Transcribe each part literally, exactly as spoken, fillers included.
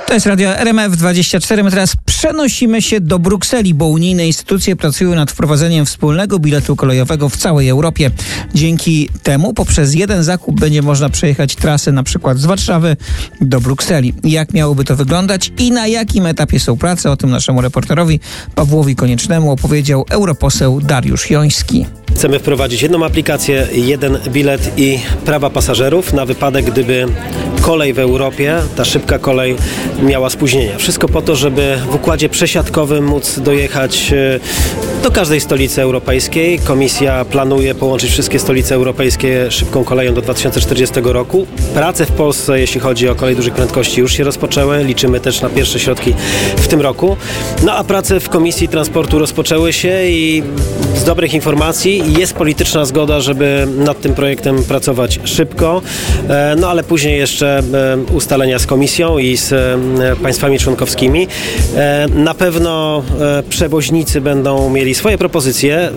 To jest Radio R M F dwadzieścia cztery. My teraz przenosimy się do Brukseli, bo unijne instytucje pracują nad wprowadzeniem wspólnego biletu kolejowego w całej Europie. Dzięki temu poprzez jeden zakup będzie można przejechać trasę na przykład z Warszawy do Brukseli. Jak miałoby to wyglądać i na jakim etapie są prace? O tym naszemu reporterowi Pawłowi Koniecznemu opowiedział europoseł Dariusz Joński. Chcemy wprowadzić jedną aplikację, jeden bilet i prawa pasażerów na wypadek, gdyby kolej w Europie, ta szybka kolej, miała spóźnienia. Wszystko po to, żeby w układzie przesiadkowym móc dojechać do każdej stolicy europejskiej. Komisja planuje połączyć wszystkie stolice europejskie szybką koleją do dwa tysiące czterdziestego roku. Prace w Polsce, jeśli chodzi o kolej dużych prędkości, już się rozpoczęły. Liczymy też na pierwsze środki w tym roku. No a prace w Komisji Transportu rozpoczęły się i z dobrych informacji jest polityczna zgoda, żeby nad tym projektem pracować szybko, no ale później jeszcze ustalenia z Komisją i z państwami członkowskimi. Na pewno przewoźnicy będą mieli swoje propozycje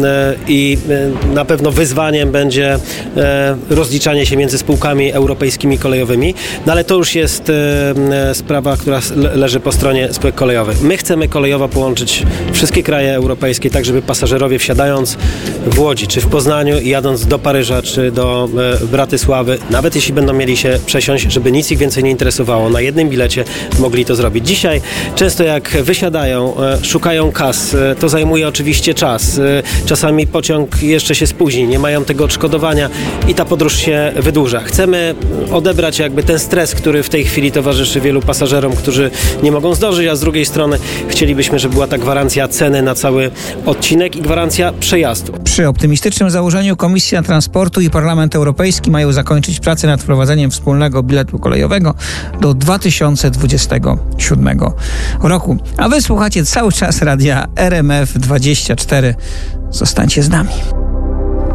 i na pewno wyzwaniem będzie rozliczanie się między spółkami europejskimi kolejowymi, no ale to już jest sprawa, która leży po stronie spółek kolejowych. My chcemy kolejowo połączyć wszystkie kraje europejskie, tak żeby pasażerowie wsiadając w Łodzi, czy w Poznaniu i jadąc do Paryża, czy do Bratysławy, nawet jeśli będą mieli się przesiąść, żeby nic ich więcej nie interesowało, na jednym bilecie mogli to zrobić. Dzisiaj często jak wysiadają, szukają kas, to zajmuje oczywiście czas. Czasami pociąg jeszcze się spóźni, nie mają tego odszkodowania i ta podróż się wydłuża. Chcemy odebrać jakby ten stres, który w tej chwili towarzyszy wielu pasażerom, którzy nie mogą zdążyć, a z drugiej strony chcielibyśmy, żeby była ta gwarancja ceny na cały odcinek i gwarancja przejazdu. Przy optymistycznym założeniu Komisja Transportu i Parlament Europejski mają zakończyć pracę nad wprowadzeniem wspólnego biletu kolejowego do dwa tysiące dwudziestego siódmego roku. A wy słuchacie cały czas Radia R M F dwadzieścia cztery. Zostańcie z nami.